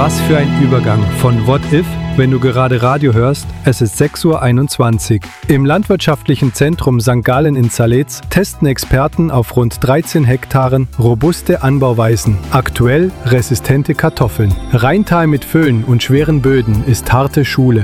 Was für ein Übergang von What If, wenn du gerade Radio hörst, es ist 6:21 Uhr. Im landwirtschaftlichen Zentrum St. Gallen in Zalez testen Experten auf rund 13 Hektaren robuste Anbauweisen, aktuell resistente Kartoffeln. Rheintal mit Föhn und schweren Böden ist harte Schule.